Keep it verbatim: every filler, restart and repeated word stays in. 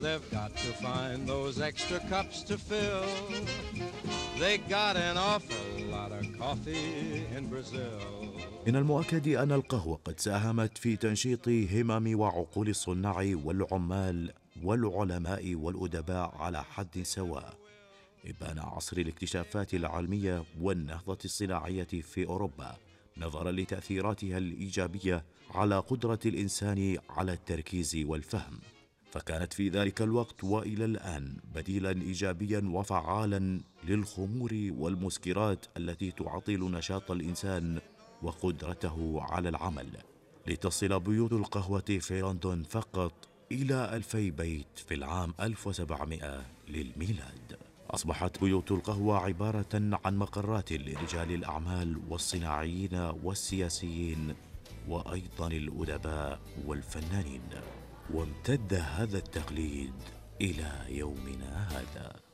They've got to find those extra cups to fill. They got an awful lot of coffee in Brazil. من المؤكد أن القهوة قد ساهمت في تنشيط همم وعقول الصناع والعمال والعلماء والأدباء على حد سواء إبان عصر الاكتشافات العلمية والنهضة الصناعية في أوروبا، نظرا لتأثيراتها الإيجابية على قدرة الإنسان على التركيز والفهم. فكانت في ذلك الوقت وإلى الآن بديلا إيجابيا وفعالا للخمور والمسكرات التي تعطل نشاط الإنسان وقدرته على العمل، لتصل بيوت القهوة في لندن فقط إلى ألفي بيت في العام ألف وسبعمائة للميلاد. أصبحت بيوت القهوة عبارة عن مقرات لرجال الأعمال والصناعيين والسياسيين وأيضا الأدباء والفنانين، وامتد هذا التقليد إلى يومنا هذا.